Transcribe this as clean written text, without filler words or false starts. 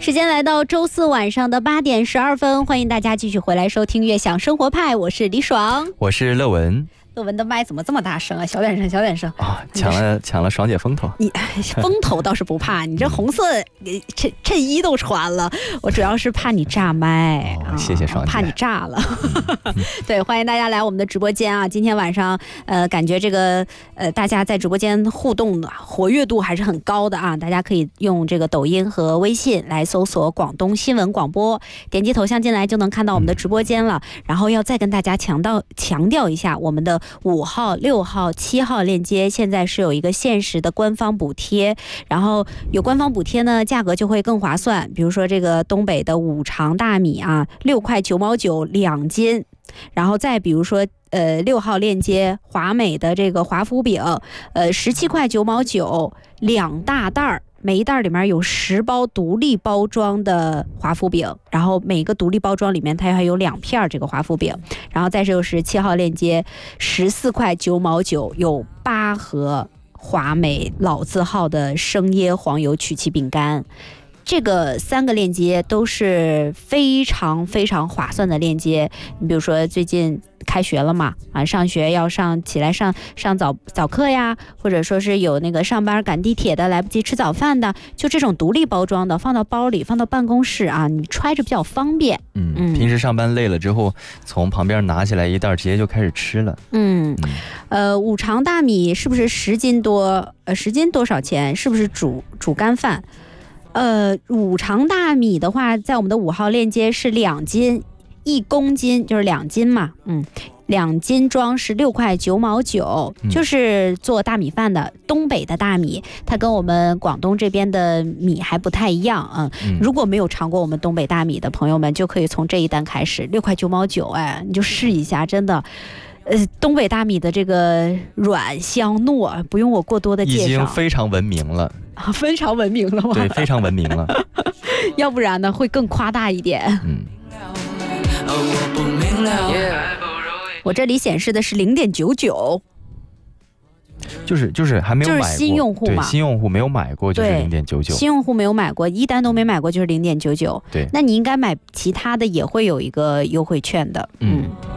时间来到周四晚上的8点12分，欢迎大家继续回来收听悦享生活派，我是李爽， 我是乐文。 乐文的麦怎么这么大声啊？小点声，小点声啊！抢了爽姐风头。 你风头倒是不怕，你这红色衬衣都穿了，我主要是怕你炸麦。 谢谢爽姐， 怕你炸了。对，欢迎大家来我们的直播间啊！今天晚上感觉这个大家在直播间互动的活跃度还是很高的啊！大家可以用这个抖音和微信来搜索广东新闻广播，点击头像进来就能看到我们的直播间了。然后要再跟大家强调一下，我们的5号、6号、7号链接现在是有一个限时的官方补贴，然后有官方补贴呢，价格就会更划算。比如说这个东北的五常大米啊，6块9毛92斤，然后再比如说6号链接华美的这个华夫饼，17块9毛92大袋儿。每一袋里面有10包独立包装的华夫饼，然后每个独立包装里面它还有2片这个华夫饼，然后再就是7号链接14块9毛9有8盒华美老字号的生椰黄油曲奇饼干。这个3个链接都是非常非常划算的链接。你比如说最近开学了嘛，上学要起来上早课呀，或者说是有那个上班赶地铁的来不及吃早饭的，就这种独立包装的放到包里，放到办公室啊，你揣着比较方便。 平时上班累了之后，从旁边拿起来一袋，直接就开始吃了。 五常大米是不是10斤多？10斤多少钱？是不是煮干饭？五常大米的话，在我们的5号链接是2斤，1公斤就是2斤嘛，2斤装是6块9毛9，就是做大米饭的。东北的大米，它跟我们广东这边的米还不太一样如果没有尝过我们东北大米的朋友们，就可以从这一单开始，6块9毛9，你就试一下，真的。东北大米的这个软香糯，不用我过多的介绍， 已经非常文明了。 非常文明了吗？ 对，非常文明了。 要不然呢，会更夸大一点。我这里显示的是0.99， 就是还没有买过， 就是新用户嘛， 对，新用户没有买过就是0.99， 新用户没有买过，一单都没买过就是0.99。 对， 那你应该买其他的也会有一个优惠券的。